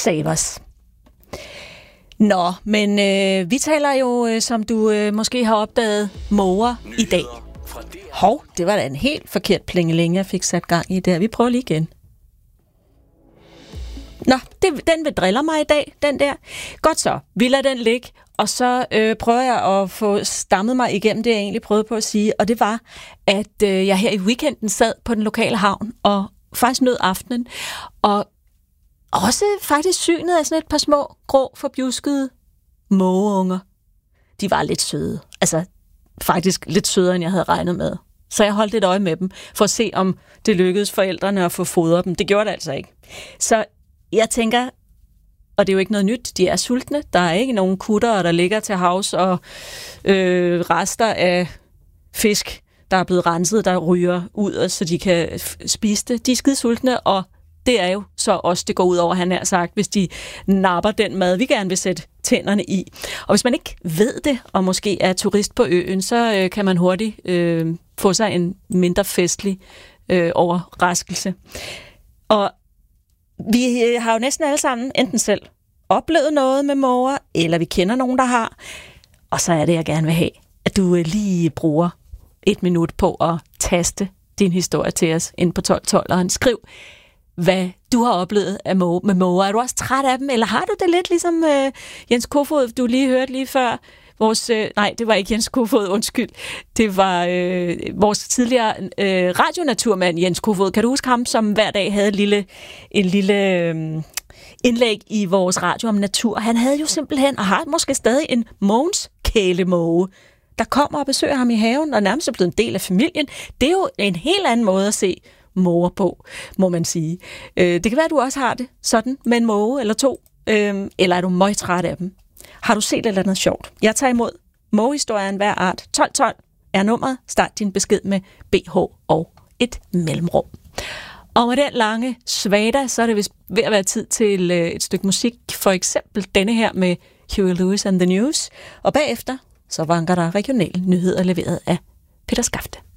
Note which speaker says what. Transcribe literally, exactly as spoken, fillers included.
Speaker 1: Savers. Nå, men øh, vi taler jo, øh, som du øh, måske har opdaget, måger i dag. Hov, det var da en helt forkert plingeling, jeg fik sat gang i der. Vi prøver lige igen. Nå, det, den vil drille mig i dag, den der. Godt så, vi lader den ligge, og så øh, prøver jeg at få stammet mig igennem det, jeg egentlig prøvede på at sige, og det var, at øh, jeg her i weekenden sad på den lokale havn, og faktisk nød aftenen, og også faktisk synet af sådan et par små, grå, forbjuskede mågeunger. De var lidt søde. Altså, faktisk lidt sødere, end jeg havde regnet med. Så jeg holdt et øje med dem, for at se, om det lykkedes forældrene at få fodret dem. Det gjorde det altså ikke. Så jeg tænker, og det er jo ikke noget nyt, de er sultne. Der er ikke nogen kuttere, der ligger til havs, og øh, rester af fisk, der er blevet renset, der ryger ud, så de kan f- spise det. De er skide sultne, og det er jo så også, det går ud over, han har sagt, hvis de napper den mad, vi gerne vil sætte tænderne i. Og hvis man ikke ved det, og måske er turist på øen, så øh, kan man hurtigt øh, få sig en mindre festlig øh, overraskelse. Og vi øh, har jo næsten alle sammen enten selv oplevet noget med måger, eller vi kender nogen, der har. Og så er det, jeg gerne vil have, at du øh, lige bruger et minut på at taste din historie til os ind på tolv tolv. Skriv, hvad du har oplevet af må- med måger. Er du også træt af dem, eller har du det lidt ligesom øh, Jens Kofod, du lige hørte lige før? Vores, øh, nej, det var ikke Jens Kofod, undskyld. Det var øh, vores tidligere øh, radionaturmand, Jens Kofod. Kan du huske ham, som hver dag havde en lille, en lille øh, indlæg i vores radio om natur? Han havde jo simpelthen, og har måske stadig, en Mogens kælemåge, der kommer og besøger ham i haven, og nærmest er blevet en del af familien. Det er jo en helt anden måde at se måger på, må man sige. Øh, det kan være, at du også har det sådan med en måge eller to, øh, eller er du møgtræt af dem? Har du set et eller andet sjovt? Jeg tager imod mågehistorien hver art. tolv tolv er nummeret. Start din besked med B H og et mellemrum. Og med den lange svada, så er det vist ved at være tid til øh, et stykke musik. For eksempel denne her med Huey Lewis and the News. Og bagefter så vanker der regionale nyheder leveret af Peter Skafte.